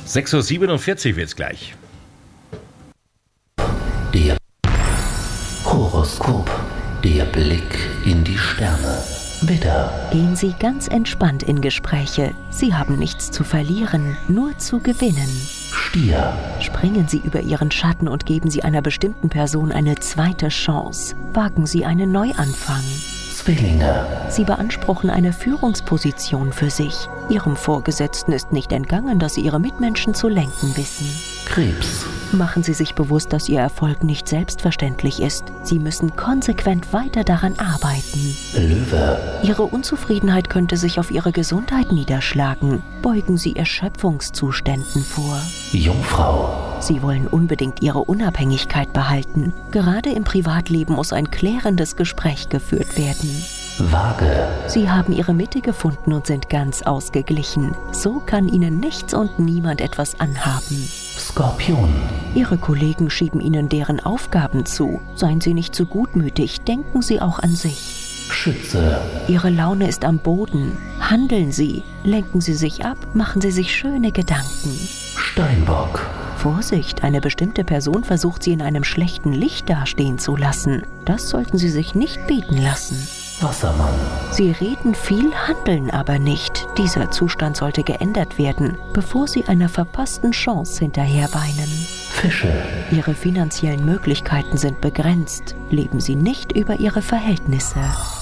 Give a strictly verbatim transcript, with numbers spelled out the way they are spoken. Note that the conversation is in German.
sechs Uhr siebenundvierzig wird's gleich. Der Horoskop, der Blick in die Sterne. Widder. Gehen Sie ganz entspannt in Gespräche. Sie haben nichts zu verlieren, nur zu gewinnen. Stier. Springen Sie über Ihren Schatten und geben Sie einer bestimmten Person eine zweite Chance. Wagen Sie einen Neuanfang. Zwillinge. Sie beanspruchen eine Führungsposition für sich. Ihrem Vorgesetzten ist nicht entgangen, dass Sie Ihre Mitmenschen zu lenken wissen. Krebs. Machen Sie sich bewusst, dass Ihr Erfolg nicht selbstverständlich ist. Sie müssen konsequent weiter daran arbeiten. Löwe. Ihre Unzufriedenheit könnte sich auf Ihre Gesundheit niederschlagen. Beugen Sie Erschöpfungszuständen vor. Jungfrau. Sie wollen unbedingt Ihre Unabhängigkeit behalten. Gerade im Privatleben muss ein klärendes Gespräch geführt werden. Waage. Sie haben Ihre Mitte gefunden und sind ganz ausgeglichen. So kann Ihnen nichts und niemand etwas anhaben. Skorpion. Ihre Kollegen schieben Ihnen deren Aufgaben zu. Seien Sie nicht zu gutmütig, denken Sie auch an sich. Schütze. Ihre Laune ist am Boden. Handeln Sie, lenken Sie sich ab, machen Sie sich schöne Gedanken. Steinbock. Vorsicht, eine bestimmte Person versucht Sie in einem schlechten Licht dastehen zu lassen. Das sollten Sie sich nicht bieten lassen. Wassermann. Sie reden viel, handeln aber nicht. Dieser Zustand sollte geändert werden, bevor Sie einer verpassten Chance hinterherweinen. Fische. Ihre finanziellen Möglichkeiten sind begrenzt. Leben Sie nicht über Ihre Verhältnisse.